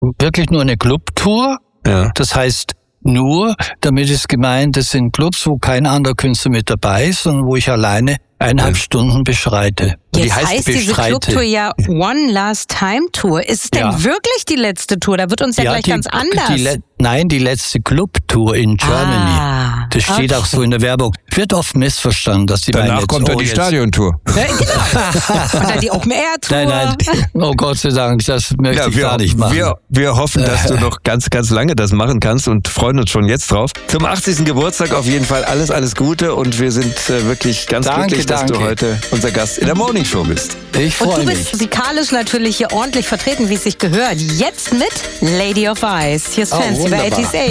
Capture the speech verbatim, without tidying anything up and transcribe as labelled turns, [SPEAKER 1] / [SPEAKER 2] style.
[SPEAKER 1] wirklich nur eine Clubtour.
[SPEAKER 2] Ja.
[SPEAKER 1] Das heißt, nur, damit ist gemeint, das sind Clubs, wo kein anderer Künstler mit dabei ist, sondern wo ich alleine eineinhalb
[SPEAKER 2] Ja.
[SPEAKER 1] Stunden beschreite.
[SPEAKER 3] Jetzt
[SPEAKER 1] Die heißt,
[SPEAKER 3] heißt diese
[SPEAKER 1] bestreite.
[SPEAKER 3] Clubtour ja One Last Time Tour. Ist es denn
[SPEAKER 1] Ja.
[SPEAKER 3] wirklich die letzte Tour? Da wird uns ja, gleich
[SPEAKER 1] die,
[SPEAKER 3] ganz anders.
[SPEAKER 1] Die Le- Nein, die letzte Clubtour in Germany.
[SPEAKER 3] Ah,
[SPEAKER 1] das steht
[SPEAKER 3] okay.
[SPEAKER 1] auch so in der Werbung. Wird oft missverstanden, dass die
[SPEAKER 2] Danach
[SPEAKER 1] meinen
[SPEAKER 2] kommt
[SPEAKER 1] jetzt,
[SPEAKER 2] dann
[SPEAKER 1] oh,
[SPEAKER 2] die
[SPEAKER 1] jetzt-
[SPEAKER 2] Stadiontour.
[SPEAKER 3] Ja, genau. Und dann die Open Air Tour.
[SPEAKER 1] Nein, nein. Oh Gott sei Dank, das möchte
[SPEAKER 2] Ja,
[SPEAKER 1] ich gar nicht
[SPEAKER 2] wir,
[SPEAKER 1] machen.
[SPEAKER 2] wir, wir hoffen, dass du noch ganz, ganz lange das machen kannst und freuen uns schon jetzt drauf. Zum achtzigsten Geburtstag auf jeden Fall alles, alles Gute und wir sind äh, wirklich ganz
[SPEAKER 1] Danke,
[SPEAKER 2] glücklich, dass
[SPEAKER 1] danke.
[SPEAKER 2] du heute unser Gast in der Morning Show bist.
[SPEAKER 1] Ich
[SPEAKER 3] Und
[SPEAKER 1] freue
[SPEAKER 3] du
[SPEAKER 1] mich.
[SPEAKER 3] bist musikalisch natürlich hier ordentlich vertreten, wie es sich gehört. Jetzt mit Lady of Ice. Hier ist
[SPEAKER 1] Oh,
[SPEAKER 3] Fancy bei
[SPEAKER 1] wunderbar.
[SPEAKER 3] achtzig.